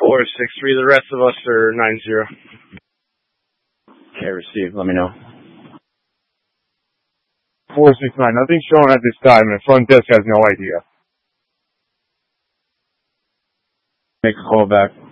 463. The rest of us are 90. Okay, received. Let me know. 469. Nothing showing at this time, and the front desk has no idea. Make a call back.